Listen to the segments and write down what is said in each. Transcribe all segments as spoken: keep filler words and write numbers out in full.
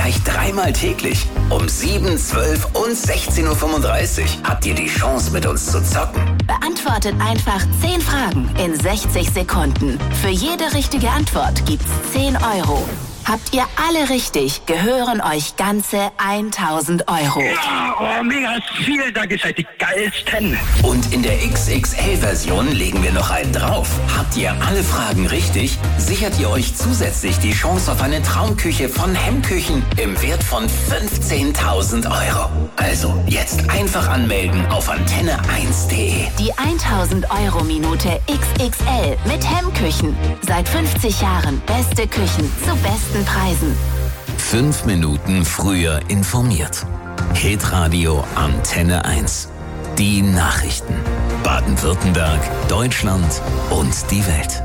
gleich dreimal täglich. Um sieben, zwölf und sechzehn Uhr fünfunddreißig habt ihr die Chance, mit uns zu zocken. Beantwortet einfach zehn Fragen in sechzig Sekunden. Für jede richtige Antwort gibt's zehn Euro. Habt ihr alle richtig, gehören euch ganze tausend Euro. Ja, oh, mega, vielen Dank, ihr seid die geilsten. Und in der X X L-Version legen wir noch einen drauf. Habt ihr alle Fragen richtig, sichert ihr euch zusätzlich die Chance auf eine Traumküche von Hemmküchen im Wert von fünfzehntausend Euro. Also jetzt einfach anmelden auf antenne eins punkt de. Die tausend Euro Minute X X L mit Hemmküchen. Seit fünfzig Jahren beste Küchen zu besten Preisen. Fünf Minuten früher informiert. Hitradio Antenne eins. Die Nachrichten. Baden-Württemberg, Deutschland und die Welt.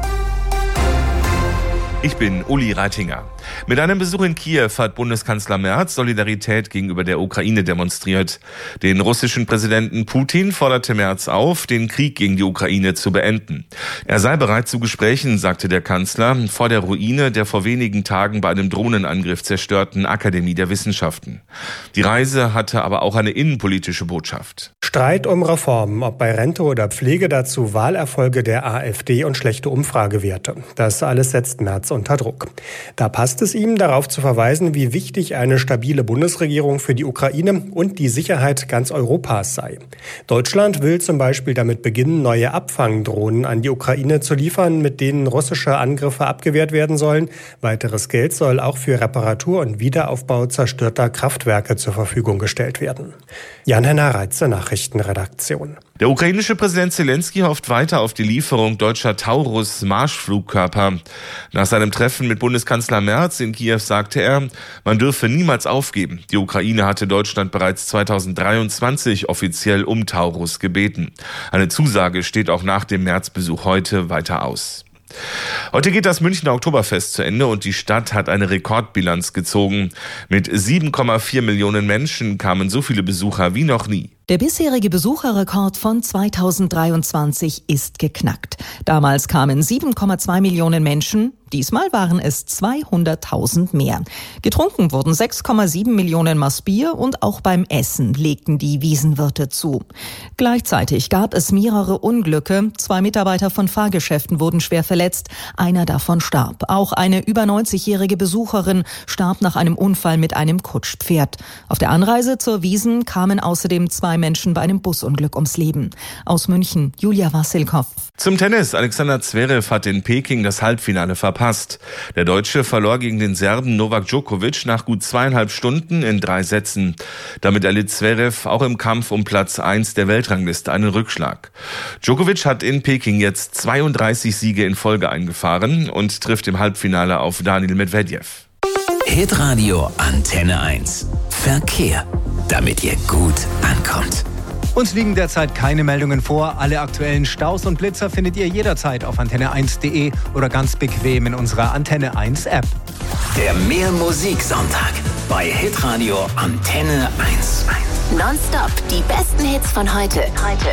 Ich bin Uli Reitinger. Mit einem Besuch in Kiew hat Bundeskanzler Merz Solidarität gegenüber der Ukraine demonstriert. Den russischen Präsidenten Putin forderte Merz auf, den Krieg gegen die Ukraine zu beenden. Er sei bereit zu Gesprächen, sagte der Kanzler, vor der Ruine der vor wenigen Tagen bei einem Drohnenangriff zerstörten Akademie der Wissenschaften. Die Reise hatte aber auch eine innenpolitische Botschaft. Streit um Reformen, ob bei Rente oder Pflege, dazu Wahlerfolge der AfD und schlechte Umfragewerte. Das alles setzt Merz unter Druck. Da passt es ihm, darauf zu verweisen, wie wichtig eine stabile Bundesregierung für die Ukraine und die Sicherheit ganz Europas sei. Deutschland will zum Beispiel damit beginnen, neue Abfangdrohnen an die Ukraine zu liefern, mit denen russische Angriffe abgewehrt werden sollen. Weiteres Geld soll auch für Reparatur und Wiederaufbau zerstörter Kraftwerke zur Verfügung gestellt werden. Jan-Henner Reitze, Nachrichtenredaktion. Der ukrainische Präsident Zelensky hofft weiter auf die Lieferung deutscher Taurus-Marschflugkörper. Nach seinem Treffen mit Bundeskanzler Merz in Kiew sagte er, man dürfe niemals aufgeben. Die Ukraine hatte Deutschland bereits zweitausenddreiundzwanzig offiziell um Taurus gebeten. Eine Zusage steht auch nach dem Märzbesuch heute weiter aus. Heute geht das Münchner Oktoberfest zu Ende und die Stadt hat eine Rekordbilanz gezogen. Mit sieben Komma vier Millionen Menschen kamen so viele Besucher wie noch nie. Der bisherige Besucherrekord von zweitausenddreiundzwanzig ist geknackt. Damals kamen sieben Komma zwei Millionen Menschen, diesmal waren es zweihunderttausend mehr. Getrunken wurden sechs Komma sieben Millionen Maß Bier und auch beim Essen legten die Wiesenwirte zu. Gleichzeitig gab es mehrere Unglücke. Zwei Mitarbeiter von Fahrgeschäften wurden schwer verletzt, einer davon starb. Auch eine über neunzigjährige Besucherin starb nach einem Unfall mit einem Kutschpferd. Auf der Anreise zur Wiesn kamen außerdem zwei Menschen bei einem Busunglück ums Leben. Aus München, Julia Wassilkow. Zum Tennis. Alexander Zverev hat in Peking das Halbfinale verpasst. Der Deutsche verlor gegen den Serben Novak Djokovic nach gut zweieinhalb Stunden in drei Sätzen. Damit erlitt Zverev auch im Kampf um Platz eins der Weltrangliste einen Rückschlag. Djokovic hat in Peking jetzt zweiunddreißig Siege in Folge eingefahren und trifft im Halbfinale auf Daniil Medvedev. Hitradio Antenne eins. Verkehr, damit ihr gut ankommt. Uns liegen derzeit keine Meldungen vor. Alle aktuellen Staus und Blitzer findet ihr jederzeit auf antenne eins punkt de oder ganz bequem in unserer Antenne eins App. Der Mehr-Musik-Sonntag bei Hitradio Antenne eins. Nonstop die besten Hits von heute. Heute.